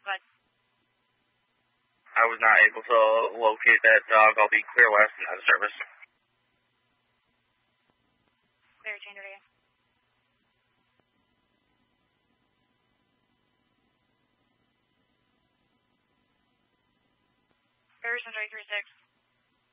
I was not able to locate that dog. I'll be clear west and out of service. Clear, chain to radio. Harrison 336.